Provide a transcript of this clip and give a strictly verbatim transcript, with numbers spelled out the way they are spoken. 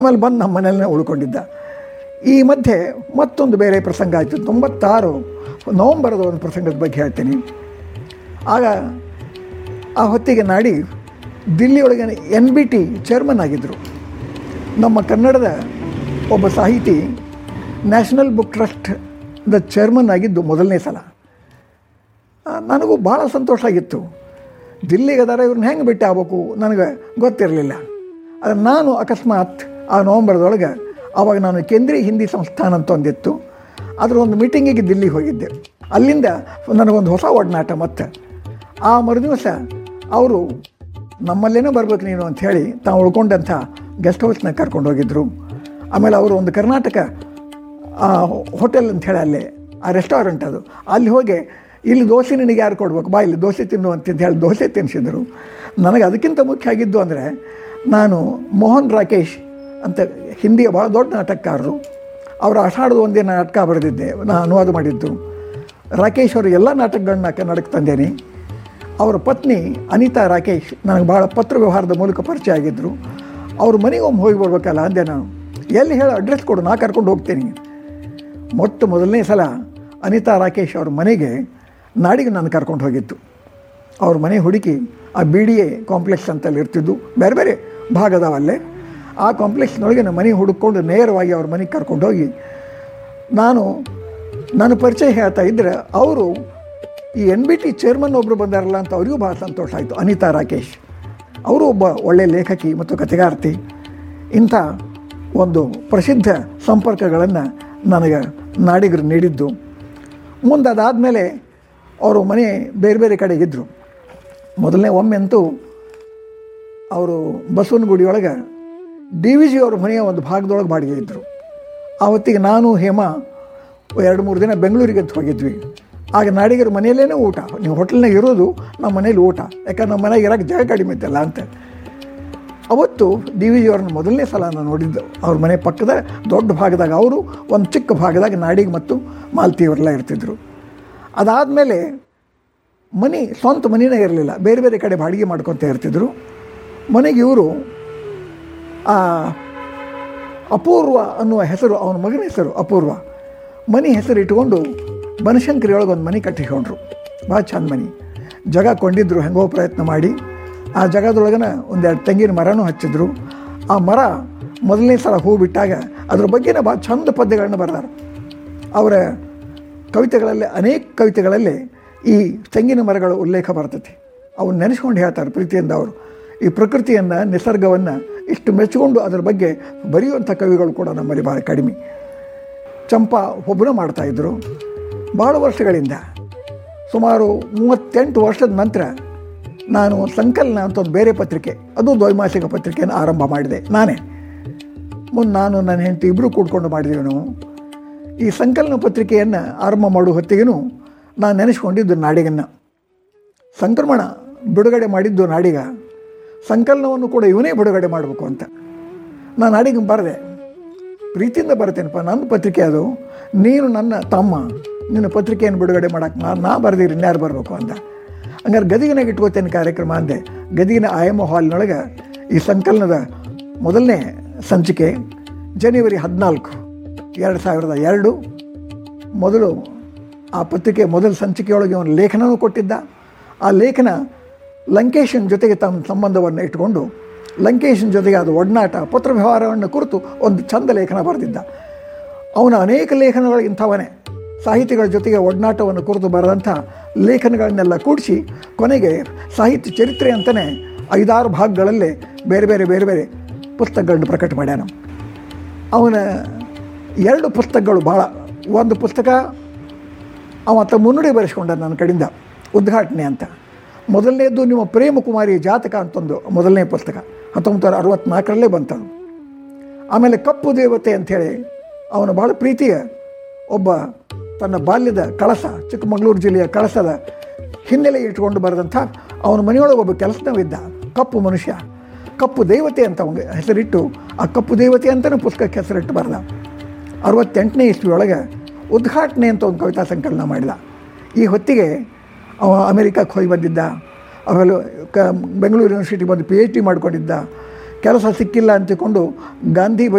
ಆಮೇಲೆ ಬಂದು ನಮ್ಮ ಮನೆಯಲ್ಲೇ ಉಳ್ಕೊಂಡಿದ್ದ. ಈ ಮಧ್ಯೆ ಮತ್ತೊಂದು ಬೇರೆ ಪ್ರಸಂಗ ಆಯಿತು. ತೊಂಬತ್ತಾರು ನವಂಬರದ ಒಂದು ಪ್ರಸಂಗದ ಬಗ್ಗೆ ಹೇಳ್ತೀನಿ. ಆಗ ಆ ಹೊತ್ತಿಗೆ ನಾಡಿ ದಿಲ್ಲಿಯೊಳಗೆ ಎನ್ ಬಿ ಟಿ ಚೇರ್ಮನ್ ಆಗಿದ್ದರು. ನಮ್ಮ ಕನ್ನಡದ ಒಬ್ಬ ಸಾಹಿತಿ ನ್ಯಾಷನಲ್ ಬುಕ್ ಟ್ರಸ್ಟ್ದ ಚೇರ್ಮನ್ ಆಗಿದ್ದು ಮೊದಲನೇ ಸಲ. ನನಗೂ ಭಾಳ ಸಂತೋಷ ಆಗಿತ್ತು. ದಿಲ್ಲಿಗೆ ಅದಾರ ಇವ್ರನ್ನ ಹೆಂಗೆ ಭೇಟಿ ಆಗ್ಬೇಕು ನನಗೆ ಗೊತ್ತಿರಲಿಲ್ಲ. ಆದರೆ ನಾನು ಅಕಸ್ಮಾತ್ ಆ ನವಂಬರ್ದೊಳಗೆ ಆವಾಗ ನಾನು ಕೇಂದ್ರೀಯ ಹಿಂದಿ ಸಂಸ್ಥಾನ ಅಂತ ಒಂದಿತ್ತು, ಅದರ ಒಂದು ಮೀಟಿಂಗಿಗೆ ದಿಲ್ಲಿಗೆ ಹೋಗಿದ್ದೆ. ಅಲ್ಲಿಂದ ನನಗೊಂದು ಹೊಸ ಒಡನಾಟ. ಮತ್ತು ಆ ಮರುದಿವಸ ಅವರು ನಮ್ಮಲ್ಲೇನೋ ಬರ್ಬೇಕು ನೀನು ಅಂಥೇಳಿ ತಾವು ಉಳ್ಕೊಂಡಂಥ ಗೆಸ್ಟ್ ಹೌಸ್ನಾಗ ಕರ್ಕೊಂಡು ಹೋಗಿದ್ದರು. ಆಮೇಲೆ ಅವರು ಒಂದು ಕರ್ನಾಟಕ ಹೋಟೆಲ್ ಅಂಥೇಳಿ ಅಲ್ಲೇ ಆ ರೆಸ್ಟೋರೆಂಟ್ ಅದು, ಅಲ್ಲಿ ಹೋಗಿ ಇಲ್ಲಿ ದೋಸೆ ನಿನಗೆ ಯಾರು ಕೊಡ್ಬೇಕು ಬಾ ಇಲ್ಲಿ ದೋಸೆ ತಿನ್ನು ಅಂತ ಹೇಳಿ ದೋಸೆ ತಿನ್ನಿಸಿದ್ರು. ನನಗೆ ಅದಕ್ಕಿಂತ ಮುಖ್ಯ ಆಗಿದ್ದು ಅಂದರೆ ನಾನು ಮೋಹನ್ ರಾಕೇಶ್ ಅಂತ ಹಿಂದಿಯ ಭಾಳ ದೊಡ್ಡ ನಾಟಕಕಾರರು, ಅವರ ಆಷಾಢದ ಒಂದೇ ನಾಟಕ ಬರೆದಿದ್ದೆ, ನಾನು ಅನುವಾದ ಮಾಡಿದ್ದು. ರಾಕೇಶ್ ಅವರು ಎಲ್ಲ ನಾಟಕಗಳನ್ನ ಕನ್ನಡಕ್ಕೆ ತಂದೇನೆ. ಅವರ ಪತ್ನಿ ಅನಿತಾ ರಾಕೇಶ್ ನನಗೆ ಭಾಳ ಪತ್ರ ವ್ಯವಹಾರದ ಮೂಲಕ ಪರಿಚಯ ಆಗಿದ್ದರು. ಅವ್ರ ಮನೆಗೆ ಒಮ್ಮೆ ಹೋಗಿ ಬರ್ಬೇಕಲ್ಲ ಅಂದೆ ನಾನು. ಎಲ್ಲಿ ಹೇಳೋ ಅಡ್ರೆಸ್ ಕೊಡು, ನಾ ಕರ್ಕೊಂಡು ಹೋಗ್ತೀನಿ. ಮೊಟ್ಟ ಮೊದಲನೇ ಸಲ ಅನಿತಾ ರಾಕೇಶ್ ಅವ್ರ ಮನೆಗೆ ನಾಡಿಗೆ ನಾನು ಕರ್ಕೊಂಡು ಹೋಗಿತ್ತು. ಅವ್ರ ಮನೆ ಹುಡುಕಿ ಆ ಬಿ ಡಿ ಎ ಕಾಂಪ್ಲೆಕ್ಸ್ ಅಂತಲ್ಲಿ ಇರ್ತಿದ್ದು, ಬೇರೆ ಬೇರೆ ಭಾಗದವಲ್ಲೇ. ಆ ಕಾಂಪ್ಲೆಕ್ಸ್ನೊಳಗೆ ನಮ್ಮ ಮನೆ ಹುಡುಕೊಂಡು ನೇರವಾಗಿ ಅವ್ರ ಮನೆಗೆ ಕರ್ಕೊಂಡು ಹೋಗಿ ನಾನು ನನ್ನ ಪರಿಚಯ ಹೇಳ್ತಾ ಇದ್ದರೆ ಅವರು ಈ ಎನ್ ಬಿ ಟಿ ಚೇರ್ಮನ್ ಒಬ್ಬರು ಬಂದಾರಲ್ಲ ಅಂತ ಅವರಿಗೂ ಭಾಳ ಸಂತೋಷ ಆಯಿತು. ಅನಿತಾ ರಾಕೇಶ್ ಅವರು ಒಬ್ಬ ಒಳ್ಳೆಯ ಲೇಖಕಿ ಮತ್ತು ಕಥೆಗಾರ್ತಿ. ಇಂಥ ಒಂದು ಪ್ರಸಿದ್ಧ ಸಂಪರ್ಕಗಳನ್ನು ನನಗೆ ನಾಡಿಗರು ನೀಡಿದ್ದು. ಮುಂದೆ ಅದಾದಮೇಲೆ ಅವರು ಮನೆ ಬೇರೆ ಬೇರೆ ಕಡೆಗಿದ್ದರು. ಮೊದಲನೇ ಒಮ್ಮೆ ಅಂತೂ ಅವರು ಬಸವನಗುಡಿಯೊಳಗೆ ಡಿ ವಿ ಜಿ ಅವ್ರ ಮನೆಯ ಒಂದು ಭಾಗದೊಳಗೆ ಬಾಡಿಗೆ ಇದ್ದರು. ಆ ಹೊತ್ತಿಗೆ ನಾನು ಹೇಮಾ ಎರಡು ಮೂರು ದಿನ ಬೆಂಗಳೂರಿಗೆ ಅಂತ ಹೋಗಿದ್ವಿ. ಆಗ ನಾಡಿಗರ ಮನೆಯಲ್ಲೇ ಊಟ, ನೀವು ಹೋಟೆಲ್ನಾಗ ಇರೋದು ನಮ್ಮ ಮನೇಲಿ ಊಟ, ಯಾಕಂದ್ರೆ ನಮ್ಮ ಮನೆಗೆ ಇರೋಕ್ಕೆ ಜಾಗ ಕಡಿಮೆ ಇತ್ತಲ್ಲ ಅಂತ. ಅವತ್ತು ಡಿ ವಿ ಜಿ ಅವ್ರನ್ನ ಮೊದಲನೇ ಸಲ ನಾನು ನೋಡಿದ್ದು. ಅವ್ರ ಮನೆ ಪಕ್ಕದ ದೊಡ್ಡ ಭಾಗದಾಗ, ಅವರು ಒಂದು ಚಿಕ್ಕ ಭಾಗದಾಗ ನಾಡಿಗೆ ಮತ್ತು ಮಾಲ್ತಿಯವರೆಲ್ಲ ಇರ್ತಿದ್ರು. ಅದಾದಮೇಲೆ ಮನೆ ಸ್ವಂತ ಮನೆಯೇ ಇರಲಿಲ್ಲ, ಬೇರೆ ಬೇರೆ ಕಡೆ ಬಾಡಿಗೆ ಮಾಡ್ಕೊತ ಇರ್ತಿದ್ರು. ಮನೆಗೆ ಇವರು ಆ ಅಪೂರ್ವ ಅನ್ನುವ ಹೆಸರು, ಅವನ ಮಗನ ಹೆಸರು ಅಪೂರ್ವ, ಮನೆ ಹೆಸರು ಇಟ್ಕೊಂಡು ಬನಶಂಕರಿ ಒಳಗೆ ಒಂದು ಮನೆ ಕಟ್ಟಿಕೊಂಡ್ರು. ಭಾಳ ಚಂದ ಮನೆ, ಜಾಗ ಕೊಂಡಿದ್ರು ಹೆಂಗೋ ಪ್ರಯತ್ನ ಮಾಡಿ. ಆ ಜಾಗದೊಳಗನ ಒಂದೆರಡು ತೆಂಗಿನ ಮರನೂ ಹಚ್ಚಿದ್ರು. ಆ ಮರ ಮೊದಲನೇ ಸಲ ಹೂ ಬಿಟ್ಟಾಗ ಅದ್ರ ಬಗ್ಗೆನೇ ಭಾಳ ಚಂದ ಪದ್ಯಗಳನ್ನ ಬರೆದಾರೆ. ಅವರ ಕವಿತೆಗಳಲ್ಲಿ, ಅನೇಕ ಕವಿತೆಗಳಲ್ಲಿ ಈ ತೆಂಗಿನ ಮರಗಳ ಉಲ್ಲೇಖ ಬರ್ತೈತಿ. ಅವ್ರು ನೆನೆಸ್ಕೊಂಡು ಹೇಳ್ತಾರೆ ಪ್ರೀತಿಯಿಂದ. ಅವರು ಈ ಪ್ರಕೃತಿಯನ್ನು, ನಿಸರ್ಗವನ್ನು ಇಷ್ಟು ಮೆಚ್ಚಿಕೊಂಡು ಅದರ ಬಗ್ಗೆ ಬರೆಯುವಂಥ ಕವಿಗಳು ಕೂಡ ನಮ್ಮಲ್ಲಿ ಭಾಳ ಕಡಿಮೆ. ಚಂಪಾ ಒಬ್ಬನ ಮಾಡ್ತಾಯಿದ್ರು ಭಾಳ ವರ್ಷಗಳಿಂದ. ಸುಮಾರು ಮೂವತ್ತೆಂಟು ವರ್ಷದ ನಂತರ ನಾನು ಸಂಕಲನ ಅಂತ ಒಂದು ಬೇರೆ ಪತ್ರಿಕೆ, ಅದು ದ್ವೈಮಾಸಿಕ ಪತ್ರಿಕೆಯನ್ನು ಆರಂಭ ಮಾಡಿದೆ ನಾನೇ. ಮುಂದೆ ನಾನು ನನ್ನ ಹೆಂಡತಿ ಇಬ್ಬರು ಕೂಡ್ಕೊಂಡು ಮಾಡಿದೆವು ನಾವು. ಈ ಸಂಕಲನ ಪತ್ರಿಕೆಯನ್ನು ಆರಂಭ ಮಾಡುವ ಹೊತ್ತಿಗೆನೂ ನಾನು ನೆನೆಸ್ಕೊಂಡಿದ್ದು ನಾಡಿಗನ್ನು. ಸಂಕ್ರಮಣ ಬಿಡುಗಡೆ ಮಾಡಿದ್ದು ನಾಡಿಗ, ಸಂಕಲನವನ್ನು ಕೂಡ ಇವನೇ ಬಿಡುಗಡೆ ಮಾಡಬೇಕು ಅಂತ ನಾನು ನಾಡಿಗೆ ಬರೆದೆ. ಪ್ರೀತಿಯಿಂದ ಬರ್ತೇನಪ್ಪ, ನನ್ನ ಪತ್ರಿಕೆ ಅದು, ನೀನು ನನ್ನ ತಮ್ಮ, ನಿನ್ನ ಪತ್ರಿಕೆಯನ್ನು ಬಿಡುಗಡೆ ಮಾಡೋಕ್ಕೆ ನಾನು ನಾ ಬರೆದಿರಿ ಇನ್ಯಾರು ಬರಬೇಕು ಅಂತ. ಹಂಗಾರೆ ಗದಗಿನಾಗ ಇಟ್ಕೋತೇನೆ ಕಾರ್ಯಕ್ರಮ ಅಂದೆ. ಗದಗಿನ ಆಯಮ ಹಾಲ್ನೊಳಗೆ ಈ ಸಂಕಲನದ ಮೊದಲನೇ ಸಂಚಿಕೆ ಜನವರಿ ಹದಿನಾಲ್ಕು ಎರಡು ಸಾವಿರದ ಎರಡು ಮೊದಲು ಆ ಪತ್ರಿಕೆ ಮೊದಲ ಸಂಚಿಕೆಯೊಳಗೆ ಒಂದು ಲೇಖನವೂ ಕೊಟ್ಟಿದ್ದ. ಆ ಲೇಖನ ಲಂಕೇಶನ ಜೊತೆಗೆ ತಮ್ಮ ಸಂಬಂಧವನ್ನು ಇಟ್ಟುಕೊಂಡು ಲಂಕೇಶನ ಜೊತೆಗೆ ಅದು ಒಡನಾಟ, ಪತ್ರ ವ್ಯವಹಾರವನ್ನು ಕುರಿತು ಒಂದು ಚಂದ ಲೇಖನ ಬರೆದಿದ್ದ. ಅವನ ಅನೇಕ ಲೇಖನಗಳು ಇಂಥವನೇ, ಸಾಹಿತಿಗಳ ಜೊತೆಗೆ ಒಡನಾಟವನ್ನು ಕುರಿತು ಬರೆದಂಥ ಲೇಖನಗಳನ್ನೆಲ್ಲ ಕೂಡಿಸಿ ಕೊನೆಗೆ ಸಾಹಿತ್ಯ ಚರಿತ್ರೆ ಅಂತಲೇ ಐದಾರು ಭಾಗಗಳಲ್ಲಿ ಬೇರೆ ಬೇರೆ ಬೇರೆ ಬೇರೆ ಪುಸ್ತಕಗಳನ್ನು ಪ್ರಕಟ ಮಾಡ್ಯಾನ. ಅವನ ಎರಡು ಪುಸ್ತಕಗಳು ಭಾಳ, ಒಂದು ಪುಸ್ತಕ ಅವತ್ತ ಮುನ್ನುಡಿ ಬರೆಸ್ಕೊಂಡ ನನ್ನ ಕಡೆಯಿಂದ, ಉದ್ಘಾಟನೆ ಅಂತ. ಮೊದಲನೇದು ನಿಮ್ಮ ಪ್ರೇಮಕುಮಾರಿ ಜಾತಕ ಅಂತಂದು ಮೊದಲನೇ ಪುಸ್ತಕ, ಹತ್ತೊಂಬತ್ತು ನೂರ ಅರವತ್ತ್ನಾಲ್ಕರಲ್ಲೇ ಬಂತದು. ಆಮೇಲೆ ಕಪ್ಪು ದೇವತೆ ಅಂಥೇಳಿ ಅವನ ಭಾಳ ಪ್ರೀತಿಯ ಒಬ್ಬ ತನ್ನ ಬಾಲ್ಯದ ಕಳಸ, ಚಿಕ್ಕಮಗಳೂರು ಜಿಲ್ಲೆಯ ಕಳಸದ ಹಿನ್ನೆಲೆ ಇಟ್ಕೊಂಡು ಬರೆದಂಥ ಅವನ ಮನೆಯೊಳಗೆ ಒಬ್ಬ ಕೆಲಸದವಿದ್ದ, ಕಪ್ಪು ಮನುಷ್ಯ, ಕಪ್ಪು ದೇವತೆ ಅಂತ ಅವನಿಗೆ ಹೆಸರಿಟ್ಟು ಆ ಕಪ್ಪು ದೇವತೆ ಅಂತಲೂ ಪುಸ್ತಕಕ್ಕೆ ಹೆಸರಿಟ್ಟು ಬರೆದ. ಅರವತ್ತೆಂಟನೇ ಇಸ್ವಿಯೊಳಗೆ ಉದ್ಘಾಟನೆ ಅಂತ ಒಂದು ಕವಿತಾ ಸಂಕಲನ ಮಾಡಿದ. ಈ ಹೊತ್ತಿಗೆ ಅವ ಅಮೇರಿಕಕ್ಕೆ ಹೋಗಿ ಬಂದಿದ್ದ. ಆಮೇಲೆ ಕ ಬೆಂಗಳೂರು ಯೂನಿವರ್ಸಿಟಿ ಬಂದು ಪಿ ಎಚ್ ಡಿ ಮಾಡ್ಕೊಂಡಿದ್ದ. ಕೆಲಸ ಸಿಕ್ಕಿಲ್ಲ ಅಂತಿಕೊಂಡು ಗಾಂಧಿ